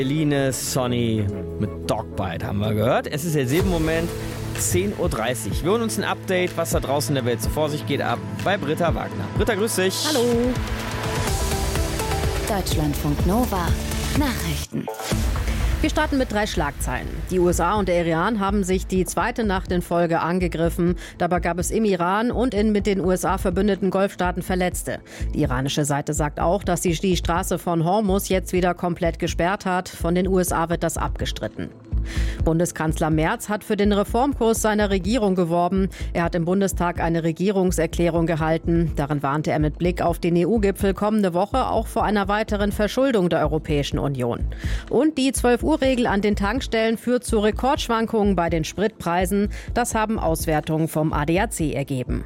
Eline Sonny mit Dogbite haben wir gehört. Es ist jetzt im Moment 10.30 Uhr. Wir holen uns ein Update, was da draußen in der Welt so vor sich geht, ab bei Britta Wagner. Britta, grüß dich. Hallo. Deutschlandfunk Nova Nachrichten. Wir starten mit 3 Schlagzeilen. Die USA und der Iran haben sich die zweite Nacht in Folge angegriffen. Dabei gab es im Iran und in mit den USA verbündeten Golfstaaten Verletzte. Die iranische Seite sagt auch, dass sie die Straße von Hormuz jetzt wieder komplett gesperrt hat. Von den USA wird das abgestritten. Bundeskanzler Merz hat für den Reformkurs seiner Regierung geworben. Er hat im Bundestag eine Regierungserklärung gehalten. Darin warnte er mit Blick auf den EU-Gipfel kommende Woche auch vor einer weiteren Verschuldung der Europäischen Union. Und die 12-Uhr-Regel an den Tankstellen führt zu Rekordschwankungen bei den Spritpreisen. Das haben Auswertungen vom ADAC ergeben.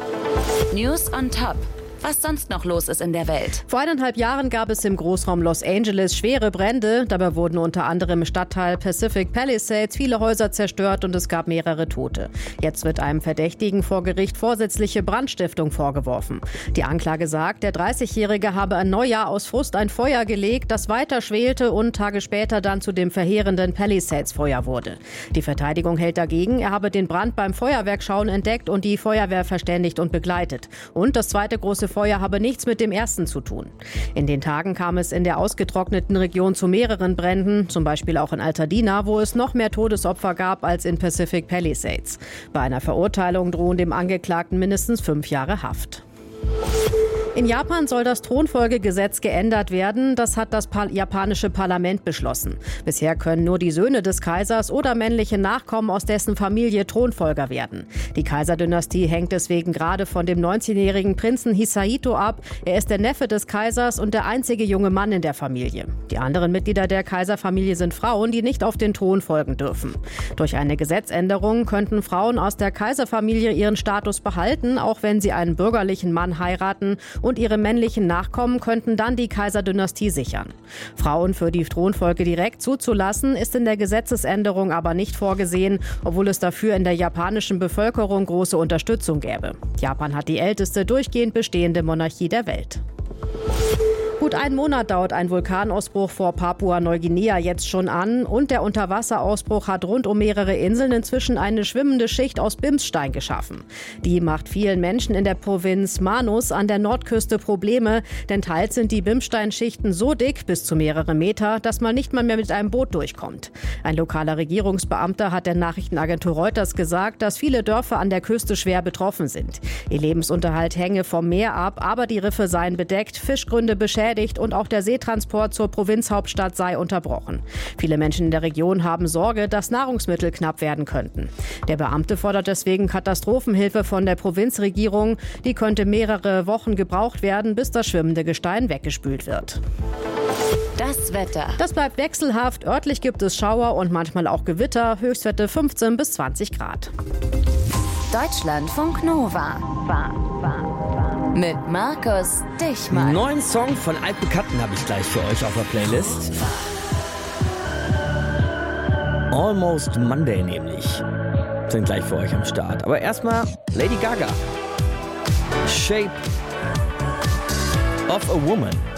News on Top. Was sonst noch los ist in der Welt. Vor 1,5 Jahren gab es im Großraum Los Angeles schwere Brände. Dabei wurden unter anderem im Stadtteil Pacific Palisades viele Häuser zerstört und es gab mehrere Tote. Jetzt wird einem Verdächtigen vor Gericht vorsätzliche Brandstiftung vorgeworfen. Die Anklage sagt, der 30-Jährige habe an Neujahr aus Frust ein Feuer gelegt, das weiter schwelte und Tage später dann zu dem verheerenden Palisades-Feuer wurde. Die Verteidigung hält dagegen, er habe den Brand beim Feuerwerkschauen entdeckt und die Feuerwehr verständigt und begleitet. Und das zweite große Feuer habe nichts mit dem ersten zu tun. In den Tagen kam es in der ausgetrockneten Region zu mehreren Bränden, zum Beispiel auch in Altadena, wo es noch mehr Todesopfer gab als in Pacific Palisades. Bei einer Verurteilung drohen dem Angeklagten mindestens 5 Jahre Haft. In Japan soll das Thronfolgegesetz geändert werden. Das hat das japanische Parlament beschlossen. Bisher können nur die Söhne des Kaisers oder männliche Nachkommen aus dessen Familie Thronfolger werden. Die Kaiserdynastie hängt deswegen gerade von dem 19-jährigen Prinzen Hisahito ab. Er ist der Neffe des Kaisers und der einzige junge Mann in der Familie. Die anderen Mitglieder der Kaiserfamilie sind Frauen, die nicht auf den Thron folgen dürfen. Durch eine Gesetzänderung könnten Frauen aus der Kaiserfamilie ihren Status behalten, auch wenn sie einen bürgerlichen Mann heiraten. Und ihre männlichen Nachkommen könnten dann die Kaiserdynastie sichern. Frauen für die Thronfolge direkt zuzulassen, ist in der Gesetzesänderung aber nicht vorgesehen, obwohl es dafür in der japanischen Bevölkerung große Unterstützung gäbe. Japan hat die älteste durchgehend bestehende Monarchie der Welt. Gut 1 Monat dauert ein Vulkanausbruch vor Papua-Neuguinea jetzt schon an und der Unterwasserausbruch hat rund um mehrere Inseln inzwischen eine schwimmende Schicht aus Bimsstein geschaffen. Die macht vielen Menschen in der Provinz Manus an der Nordküste Probleme, denn teils sind die Bimsteinschichten so dick, bis zu mehrere Meter, dass man nicht mal mehr mit einem Boot durchkommt. Ein lokaler Regierungsbeamter hat der Nachrichtenagentur Reuters gesagt, dass viele Dörfer an der Küste schwer betroffen sind. Ihr Lebensunterhalt hänge vom Meer ab, aber die Riffe seien bedeckt, Fischgründe beschädigt und auch der Seetransport zur Provinzhauptstadt sei unterbrochen. Viele Menschen in der Region haben Sorge, dass Nahrungsmittel knapp werden könnten. Der Beamte fordert deswegen Katastrophenhilfe von der Provinzregierung. Die könnte mehrere Wochen gebraucht werden, bis das schwimmende Gestein weggespült wird. Das Wetter. Das bleibt wechselhaft. Örtlich gibt es Schauer und manchmal auch Gewitter. Höchstwerte 15 bis 20 Grad. Deutschlandfunk Nova. Mit Markus Dichmann. Einen neuen Song von Altbekannten habe ich gleich für euch auf der Playlist. Almost Monday nämlich. Sind gleich für euch am Start. Aber erstmal Lady Gaga. Shape of a Woman.